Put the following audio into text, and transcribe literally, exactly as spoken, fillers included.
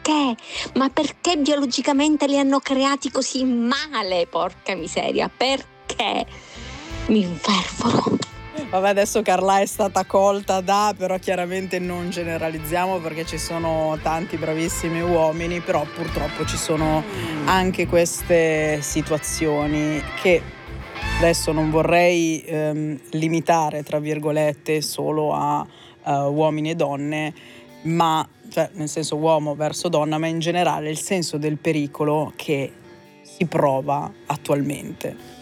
perché? Ma perché biologicamente li hanno creati così male, porca miseria, perché? Mi infervoro. Vabbè, adesso Carla è stata colta da, però chiaramente non generalizziamo perché ci sono tanti bravissimi uomini, però purtroppo ci sono anche queste situazioni che adesso non vorrei ehm, limitare, tra virgolette, solo a uh, uomini e donne, ma cioè nel senso uomo verso donna, ma in generale il senso del pericolo che si prova attualmente.